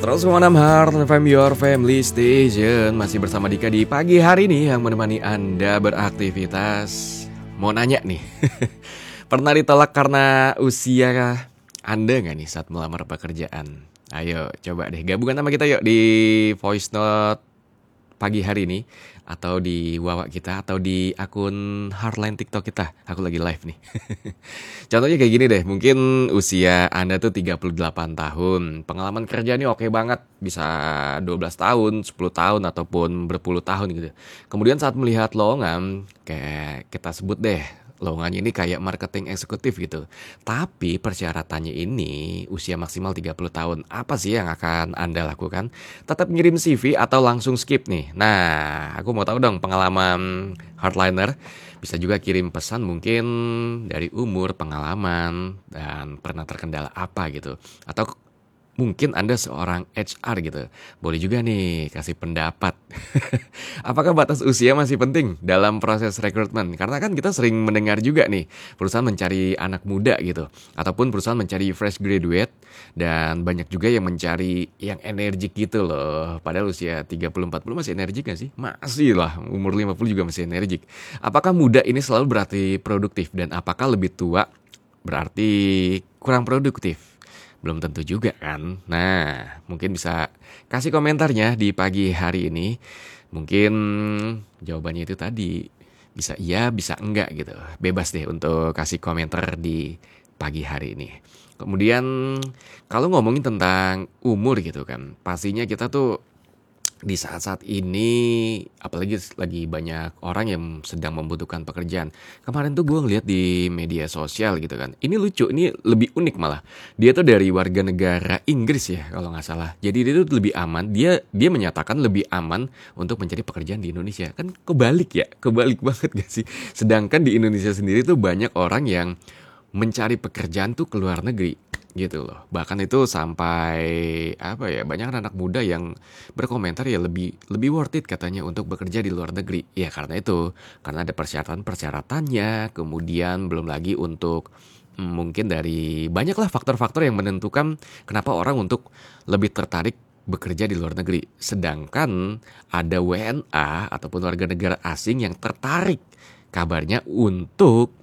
Terus Monam Heart FM Your Family Station. Masih bersama Dika di pagi hari ini yang menemani Anda beraktivitas. Mau nanya nih, pernah ditolak karena usia Anda gak nih saat melamar pekerjaan? Ayo coba deh gabungan sama kita yuk di voice note pagi hari ini, atau di Wawa kita, atau di akun Heartline TikTok kita. Aku lagi live nih. Contohnya kayak gini deh, mungkin usia Anda tuh 38 tahun. Pengalaman kerja nih oke banget, bisa 12 tahun, 10 tahun, ataupun berpuluh tahun gitu. Kemudian saat melihat lowongan, kayak kita sebut deh, lowongannya ini kayak marketing eksekutif gitu. Tapi persyaratannya ini usia maksimal 30 tahun. Apa sih yang akan Anda lakukan? Tetap ngirim CV atau langsung skip nih? Nah, aku mau tahu dong pengalaman hardliner. Bisa juga kirim pesan mungkin dari umur, pengalaman, dan pernah terkendala apa gitu. Atau mungkin Anda seorang HR gitu. Boleh juga nih kasih pendapat. Apakah batas usia masih penting dalam proses rekrutmen? Karena kan kita sering mendengar juga nih, perusahaan mencari anak muda gitu. Ataupun perusahaan mencari fresh graduate. Dan banyak juga yang mencari yang energik gitu loh. Padahal usia 30-40 masih energik gak sih? Masih lah, umur 50 juga masih energik. Apakah muda ini selalu berarti produktif? Dan apakah lebih tua berarti kurang produktif? Belum tentu juga kan. Nah, mungkin bisa kasih komentarnya di pagi hari ini. Mungkin jawabannya itu tadi. Bisa iya, bisa enggak gitu. Bebas deh untuk kasih komentar di pagi hari ini. Kemudian kalau ngomongin tentang umur gitu kan, pastinya kita tuh di saat-saat ini, apalagi lagi banyak orang yang sedang membutuhkan pekerjaan. Kemarin tuh gue ngeliat di media sosial gitu kan. Ini lucu, ini lebih unik malah. Dia tuh dari warga negara Inggris ya kalau nggak salah. Jadi dia tuh lebih aman. Dia menyatakan lebih aman untuk mencari pekerjaan di Indonesia. Kan kebalik ya, kebalik banget gak sih? Sedangkan di Indonesia sendiri tuh banyak orang yang mencari pekerjaan tuh ke luar negeri gitu loh. Bahkan itu sampai banyak anak muda yang berkomentar ya lebih worth it katanya untuk bekerja di luar negeri. Ya karena itu, karena ada persyaratannya, kemudian belum lagi untuk mungkin dari banyaklah faktor-faktor yang menentukan kenapa orang untuk lebih tertarik bekerja di luar negeri. Sedangkan ada WNA ataupun warga negara asing yang tertarik kabarnya untuk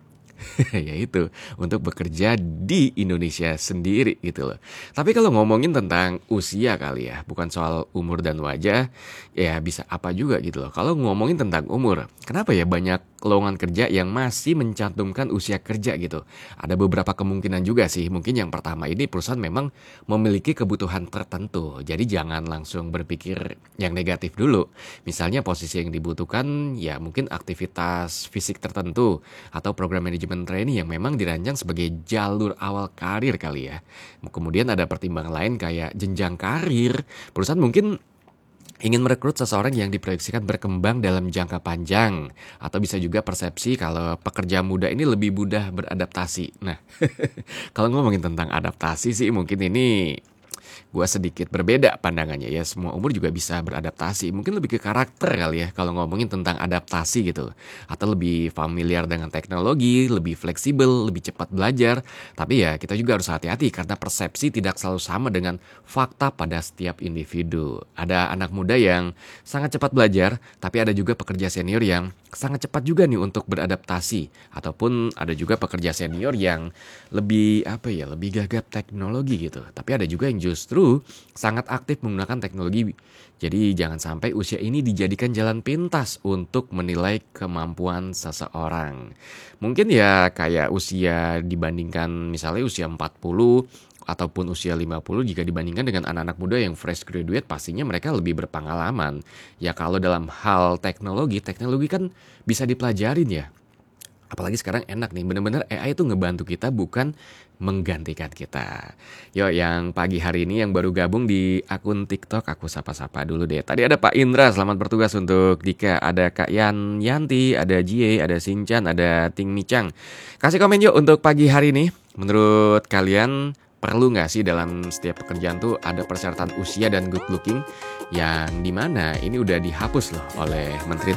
yaitu untuk bekerja di Indonesia sendiri gitu loh. Tapi kalau ngomongin tentang usia kali ya, bukan soal umur dan wajah, ya bisa apa juga gitu loh. Kalau ngomongin tentang umur, kenapa ya banyak lowongan kerja yang masih mencantumkan usia kerja gitu? Ada beberapa kemungkinan juga sih. Mungkin yang pertama ini perusahaan memang memiliki kebutuhan tertentu. Jadi jangan langsung berpikir yang negatif dulu. Misalnya posisi yang dibutuhkan ya mungkin aktivitas fisik tertentu atau program manajemen training yang memang dirancang sebagai jalur awal karir kali ya. Kemudian ada pertimbangan lain kayak jenjang karir. Perusahaan mungkin ingin merekrut seseorang yang diproyeksikan berkembang dalam jangka panjang. Atau bisa juga persepsi kalau pekerja muda ini lebih mudah beradaptasi. Nah, kalau ngomongin tentang adaptasi sih mungkin ini gue sedikit berbeda pandangannya ya. Semua umur juga bisa beradaptasi. Mungkin lebih ke karakter kali ya kalau ngomongin tentang adaptasi gitu. Atau lebih familiar dengan teknologi, lebih fleksibel, lebih cepat belajar. Tapi ya kita juga harus hati-hati karena persepsi tidak selalu sama dengan fakta pada setiap individu. Ada anak muda yang sangat cepat belajar, tapi ada juga pekerja senior yang sangat cepat juga nih untuk beradaptasi. Ataupun ada juga pekerja senior yang lebih lebih gagap teknologi gitu. Tapi ada juga yang justru sangat aktif menggunakan teknologi. Jadi jangan sampai usia ini dijadikan jalan pintas untuk menilai kemampuan seseorang. Mungkin ya kayak usia dibandingkan misalnya usia 40 ataupun usia 50 jika dibandingkan dengan anak-anak muda yang fresh graduate, pastinya mereka lebih berpengalaman. Ya kalau dalam hal teknologi kan bisa dipelajarin ya. Apalagi sekarang enak nih, bener-bener AI itu ngebantu kita bukan menggantikan kita. Yo, yang pagi hari ini yang baru gabung di akun TikTok, aku sapa-sapa dulu deh. Tadi ada Pak Indra, selamat bertugas untuk Dika. Ada Kak Yanti, ada Jie, ada Sinchan, ada Ting Micang. Kasih komen yuk untuk pagi hari ini. Menurut kalian perlu nggak sih dalam setiap pekerjaan tuh ada persyaratan usia dan good looking yang dimana ini udah dihapus loh oleh Menteri